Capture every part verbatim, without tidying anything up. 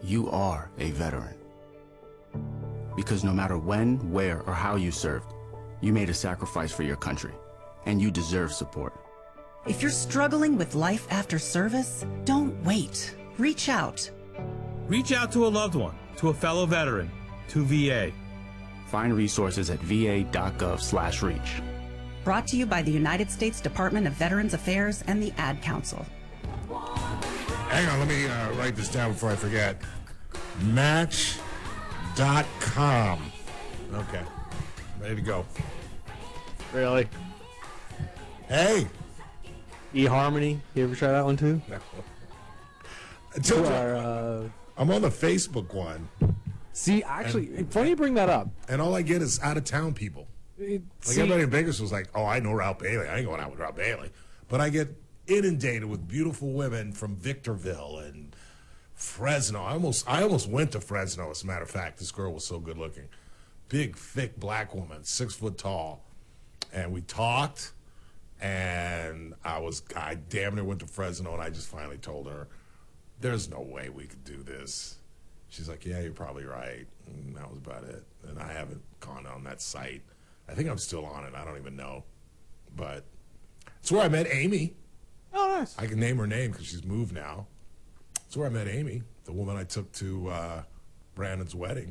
you are a veteran. Because no matter when, where, or how you served, you made a sacrifice for your country, and you deserve support. If you're struggling with life after service, don't wait. Reach out. Reach out to a loved one, to a fellow veteran, to V A. Find resources at va.gov slash reach. Brought to you by the United States Department of Veterans Affairs and the Ad Council. Hang on, let me uh, write this down before I forget. Match dot com. Okay, ready to go. Really? Hey. eHarmony. You ever try that one too? No. To our, uh, I'm on the Facebook one. See, actually, and, funny you bring that up. And all I get is out-of-town people. It, like see, everybody in Vegas was like, oh, I know Ralph Bailey. I ain't going out with Ralph Bailey. But I get inundated with beautiful women from Victorville and Fresno. I almost I almost went to Fresno, as a matter of fact. This girl was so good looking. Big, thick black woman, six foot tall. And we talked, and I was, I damn near went to Fresno, and I just finally told her, there's no way we could do this. She's like, yeah, you're probably right. And that was about it. And I haven't gone on that site. I think I'm still on it. I don't even know. But it's where I met Amy. Oh, nice. I can name her name because she's moved now. It's where I met Amy, the woman I took to uh, Brandon's wedding.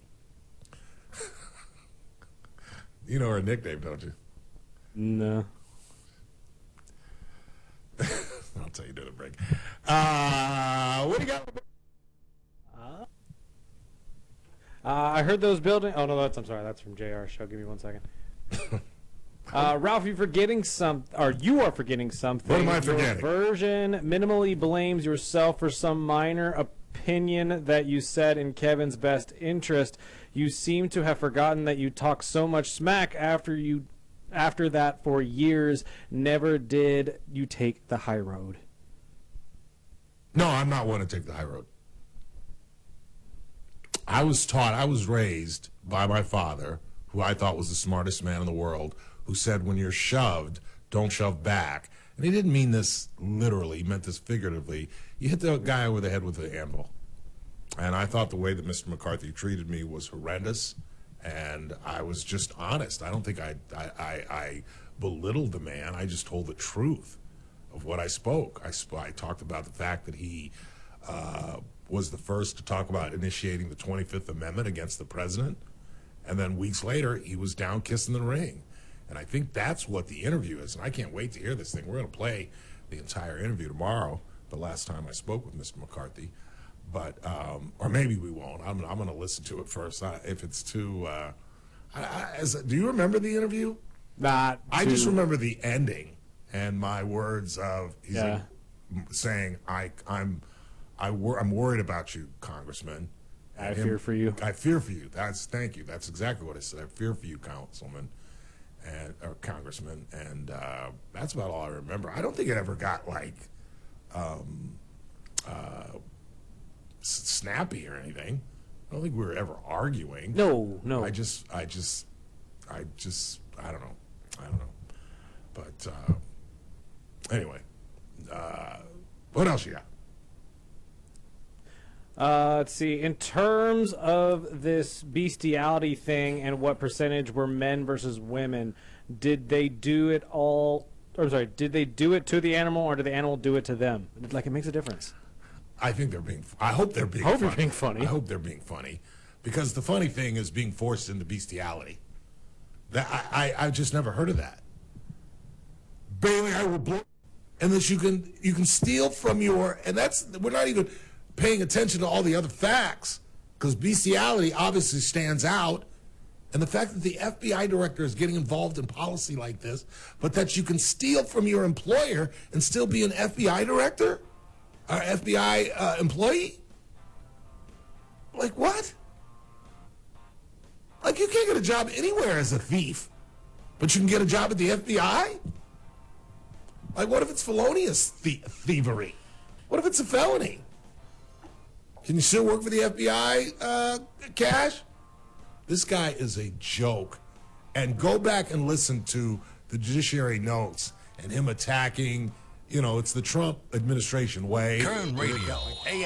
You know her nickname, don't you? No. I'll tell you during the break. Uh, what do you got? Uh, uh, I heard those building. Oh no, that's I'm sorry. That's from J R's show. Give me one second. uh, Ralph, you're forgetting some, or you are forgetting something. What am I Your forgetting? version minimally blames yourself for some minor opinion that you said in Kevin's best interest. You seem to have forgotten that you talked so much smack after you. After that, for years, never did you take the high road. No, I'm not one to take the high road. I was taught, I was raised by my father, who I thought was the smartest man in the world, who said, when you're shoved, don't shove back. And he didn't mean this literally, he meant this figuratively. You hit the guy over the head with an anvil. And I thought the way that Mister McCarthy treated me was horrendous. And I was just honest. I don't think I, I, I, I belittled the man. I just told the truth of what I spoke. I, sp I talked about the fact that he uh, was the first to talk about initiating the twenty-fifth Amendment against the president. And then weeks later, he was down kissing the ring. And I think that's what the interview is. And I can't wait to hear this thing. We're going to play the entire interview tomorrow, the last time I spoke with Mister McCarthy. But, um, or maybe we won't. I'm, I'm going to listen to it first. I, if it's too, uh, I, I, as, do you remember the interview? Not I too... just remember the ending and my words of, he's yeah. like, saying, I, I'm, I wor I'm worried about you, Congressman. I and fear him, for you. I fear for you. That's, thank you. That's exactly what I said. I fear for you, Councilman, and, or Congressman. And, uh, that's about all I remember. I don't think it ever got like, um, uh, snappy or anything. I don't think we were ever arguing. No, no. I just, I just, I just, I don't know. I don't know. But uh, anyway, uh, what else you got? Uh, let's see. In terms of this bestiality thing and what percentage were men versus women, did they do it all? Or I'm sorry, did they do it to the animal, or did the animal do it to them? Like, it makes a difference. I think they're being. I hope they're being. I hope funny. you're being funny. I hope they're being funny, because the funny thing is being forced into bestiality. That I, I, I've just never heard of that. Bailey, I will blow. And that you can you can steal from your, and that's, we're not even paying attention to all the other facts, because bestiality obviously stands out, and the fact that the F B I director is getting involved in policy like this, but that you can steal from your employer and still be an F B I director. Our F B I uh, employee? Like what? Like you can't get a job anywhere as a thief, but you can get a job at the F B I? Like what if it's felonious thie thievery? What if it's a felony? Can you still work for the F B I, uh, Cash? This guy is a joke. And go back and listen to the Judiciary Notes and him attacking. You know, it's the Trump administration way. Kern Radio.